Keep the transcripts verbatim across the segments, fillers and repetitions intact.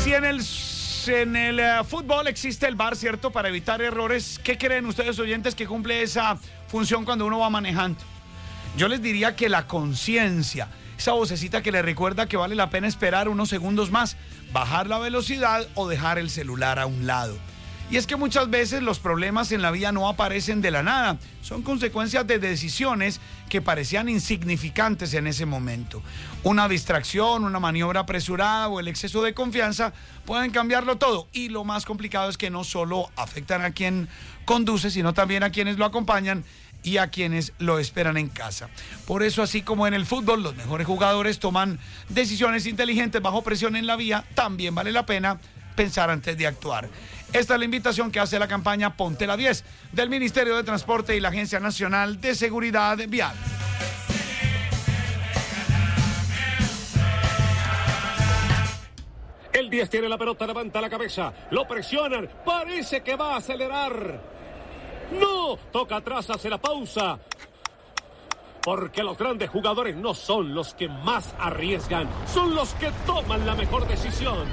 Si en el, en el uh, fútbol existe el V A R, ¿cierto? Para evitar errores, ¿qué creen ustedes, oyentes, que cumple esa función cuando uno va manejando? Yo les diría que la conciencia, esa vocecita que le recuerda que vale la pena esperar unos segundos más, bajar la velocidad o dejar el celular a un lado. Y es que muchas veces los problemas en la vida no aparecen de la nada, son consecuencias de decisiones que parecían insignificantes en ese momento. Una distracción, una maniobra apresurada o el exceso de confianza pueden cambiarlo todo. Y lo más complicado es que no solo afectan a quien conduce, sino también a quienes lo acompañan y a quienes lo esperan en casa. Por eso, así como en el fútbol, los mejores jugadores toman decisiones inteligentes bajo presión en la vía, también vale la pena pensar antes de actuar. Esta es la invitación que hace la campaña Ponte la diez del Ministerio de Transporte y la Agencia Nacional de Seguridad Vial. El diez tiene la pelota, levanta la cabeza, lo presionan, parece que va a acelerar. ¡No! Toca atrás, hace la pausa. Porque los grandes jugadores no son los que más arriesgan, son los que toman la mejor decisión.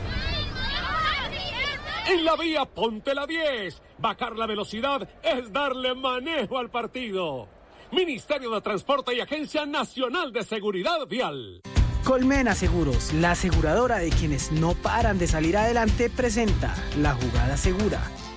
En la vía, ponte la diez. Bajar la velocidad es darle manejo al partido. Ministerio de Transporte y Agencia Nacional de Seguridad Vial. Colmena Seguros, la aseguradora de quienes no paran de salir adelante, presenta La Jugada Segura.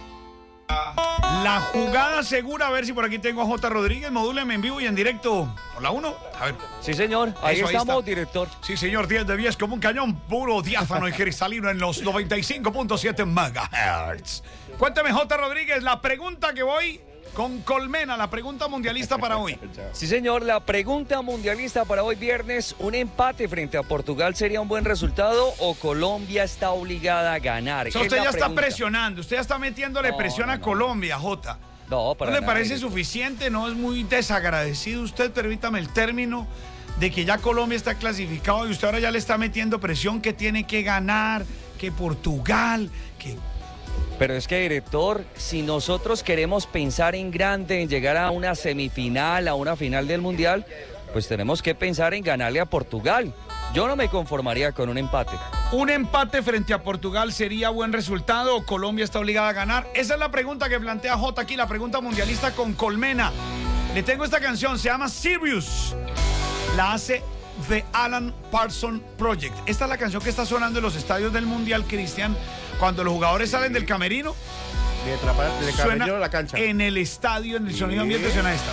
La Jugada Segura, a ver si por aquí tengo a J. Rodríguez, modúleme en vivo y en directo. Hola, uno. A ver. Sí, señor. Ahí Eso, estamos, ahí está. director. Sí, señor, diez de diez como un cañón puro, diáfano y cristalino en los noventa y cinco punto siete megahertz. Cuénteme, J. Rodríguez, la pregunta que voy con Colmena, la pregunta mundialista para hoy. Sí, señor. La pregunta mundialista para hoy viernes, ¿un empate frente a Portugal sería un buen resultado o Colombia está obligada a ganar? O sea, Es usted la ya pregunta. está presionando, usted ya está metiéndole No, presión no, a no. Colombia, J. No, para ¿No le nada, parece director. suficiente? ¿No es muy desagradecido usted? Permítame el término de que ya Colombia está clasificado y usted ahora ya le está metiendo presión que tiene que ganar, que Portugal, que... Pero es que, director, si nosotros queremos pensar en grande, en llegar a una semifinal, a una final del Mundial, pues tenemos que pensar en ganarle a Portugal. Yo no me conformaría con un empate. ¿Un empate frente a Portugal sería buen resultado o Colombia está obligada a ganar? Esa es la pregunta que plantea J aquí, la pregunta mundialista con Colmena. Le tengo esta canción, se llama Sirius. La hace The Alan Parsons Project. Esta es la canción que está sonando en los estadios del Mundial, Cristian. Cuando los jugadores salen del camerino, De, trapa- de suena camerino a la cancha. en el estadio, en el sonido ambiente suena esta.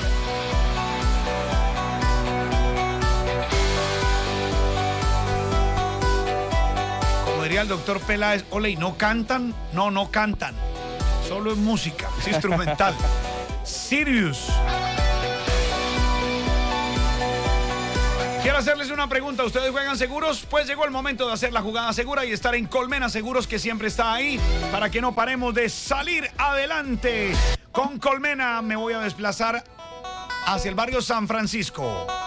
Como diría el doctor Peláez, ole, ¿y no cantan? No, no cantan. Solo es música, es instrumental. Sirius. Quiero hacerles una pregunta. ¿Ustedes juegan seguros? Pues llegó el momento de hacer la jugada segura y estar en Colmena Seguros, que siempre está ahí para que no paremos de salir adelante. Con Colmena me voy a desplazar hacia el barrio San Francisco.